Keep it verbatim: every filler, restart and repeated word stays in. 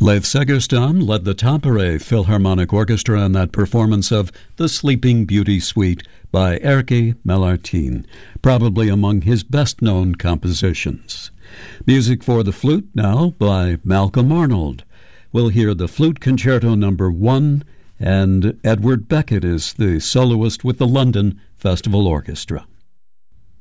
Leif Segerstam led the Tampere Philharmonic Orchestra in that performance of The Sleeping Beauty Suite by Erkki Melartin, probably among his best-known compositions. Music for the flute now by Malcolm Arnold. We'll hear the Flute Concerto Number One, and Edward Beckett is the soloist with the London Festival Orchestra.